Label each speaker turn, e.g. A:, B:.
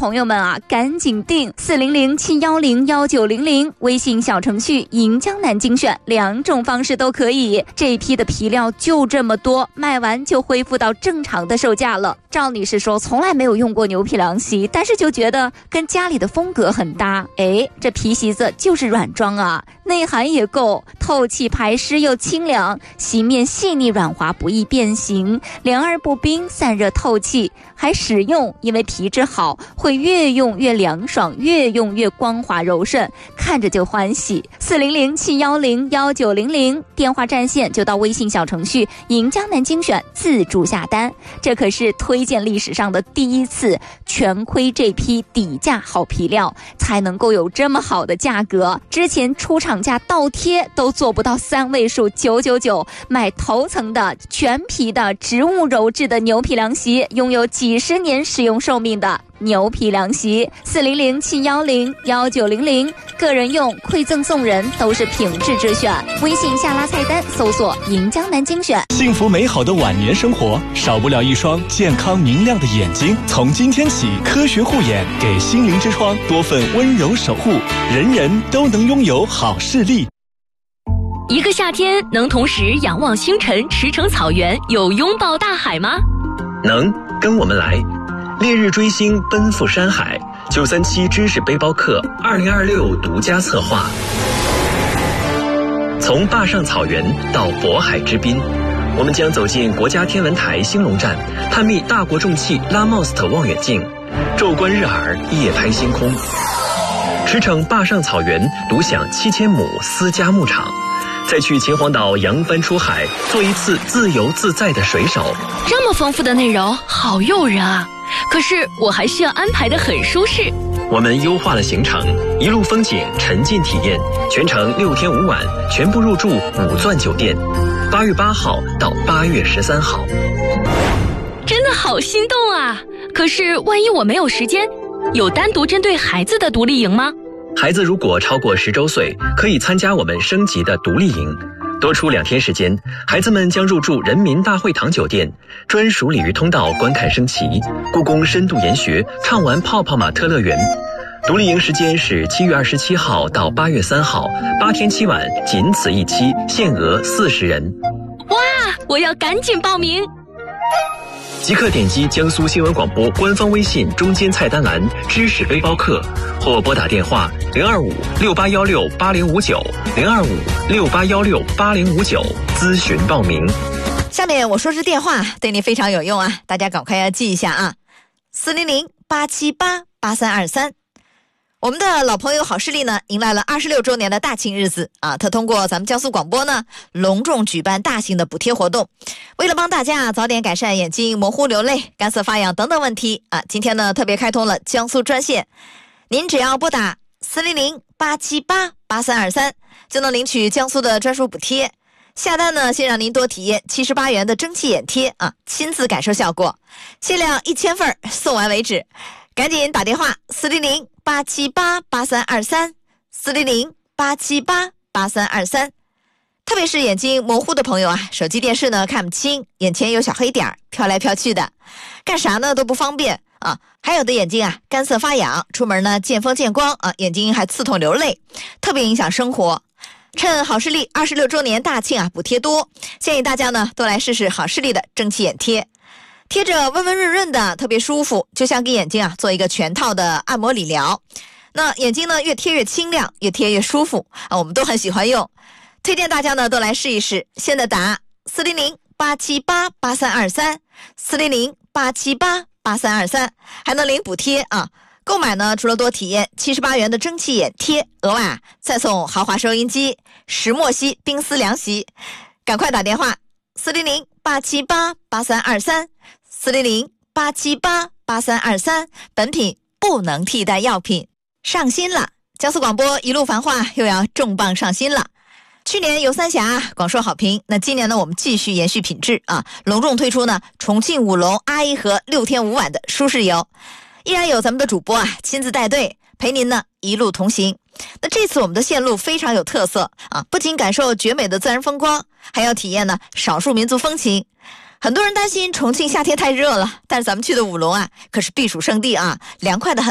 A: 朋友们啊，赶紧订400-710-1900，微信小程序银江南精选，2种方式都可以。这一批的皮料就这么多，卖完就恢复到正常的售价了。赵女士说从来没有用过牛皮凉席，但是就觉得跟家里的风格很搭。这皮席子就是软装啊，内涵也够，透气排湿又清凉，席面细腻软滑，不易变形，凉而不冰，散热透气，还实用，因为皮质好，会越用越凉爽，越用越光滑柔顺，看着就欢喜。400-710-1900，电话占线就到微信小程序银江南精选自助下单。这可是推荐历史上的第一次，全亏这批底价好皮料才能够有这么好的价格，之前出厂价倒贴都做不到3位数999，买头层的全皮的植物鞣制的牛皮凉席，拥有几十年使用寿命的牛皮凉席。400-710-1900，个人用、馈赠送人都是品质之选。微信下拉菜单搜索银江南精选。
B: 幸福美好的晚年生活少不了一双健康明亮的眼睛，从今天起科学护眼，给心灵之窗多份温柔守护，人人都能拥有好视力。
C: 一个夏天能同时仰望星辰、驰骋草原，有拥抱大海吗？
D: 能，跟我们来。烈日追星，奔赴山海，937知识背包客2026独家策划。从坝上草原到渤海之滨，我们将走进国家天文台兴隆站，探秘大国重器拉莫斯特望远镜，昼观日珥，夜拍星空。驰骋坝上草原，独享7000亩私家牧场，再去秦皇岛扬帆出海，做一次自由自在的水手。
C: 这么丰富的内容，好诱人啊！可是我还需要安排得很舒适。
D: 我们优化了行程，一路风景，沉浸体验，全程6天5晚，全部入住5钻酒店，8月8号到8月13号。
C: 真的好心动啊！可是万一我没有时间，有单独针对孩子的独立营吗？
D: 孩子如果超过10周岁，可以参加我们升级的独立营。多出2天时间，孩子们将入住人民大会堂酒店，专属鲤鱼通道观看升旗，故宫深度研学，畅玩泡泡玛特乐园。独立营时间是7月27号到8月3号，8天7晚，仅此一期，限额40人。
C: 哇，我要赶紧报名！
D: 即刻点击江苏新闻广播官方微信中间菜单栏知识背包客，或拨打电话025-6816-8059，025-6816-8059咨询报名。
E: 下面我说这电话对你非常有用啊，大家赶快要记一下啊，400-878-8323。我们的老朋友好视力呢，迎来了26周年的大庆日子啊！他通过咱们江苏广播呢，隆重举办大型的补贴活动，为了帮大家早点改善眼睛模糊、流泪、干涩发痒等等问题啊，今天呢特别开通了江苏专线，您只要拨打400-878-8323，就能领取江苏的专属补贴。下单呢，先让您多体验78元的蒸汽眼贴啊，亲自感受效果，限量1000份，送完为止。赶紧打电话400-878-8323，400-878-8323。特别是眼睛模糊的朋友啊，手机电视呢看不清，眼前有小黑点飘来飘去的，干啥呢都不方便啊。还有的眼睛啊干涩发痒，出门呢见风见光啊，眼睛还刺痛流泪，特别影响生活。趁好视力26周年大庆啊，补贴多，建议大家呢都来试试好视力的蒸汽眼贴。贴着温温润润的，特别舒服，就像给眼睛啊做一个全套的按摩理疗。那眼睛呢越贴越清亮，越贴越舒服啊，我们都很喜欢用，推荐大家呢都来试一试。现在打400-878-8323，400-878-8323，还能领补贴啊。购买呢除了多体验78元的蒸汽眼贴，额外啊再送豪华收音机、石墨烯冰丝凉席。赶快打电话400-878-8323，400-878-8323，本品不能替代药品。上新了，江苏广播一路繁华又要重磅上新了。去年游三峡广受好评，那今年呢我们继续延续品质啊，隆重推出呢重庆武隆阿依河6天5晚的舒适游，依然有咱们的主播啊亲自带队陪您呢一路同行。那这次我们的线路非常有特色啊，不仅感受绝美的自然风光，还要体验呢少数民族风情。很多人担心重庆夏天太热了，但是咱们去的武隆啊可是避暑胜地啊，凉快的很。